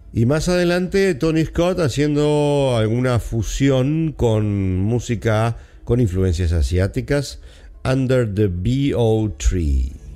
Y más adelante Tony Scott haciendo alguna fusión con música con influencias asiáticas, Under the BO Tree.